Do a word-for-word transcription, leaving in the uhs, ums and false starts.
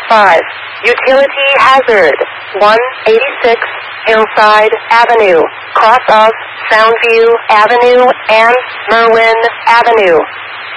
five. Utility hazard. one eighty-six Hillside Avenue. Cross of Soundview Avenue and Merwin Avenue.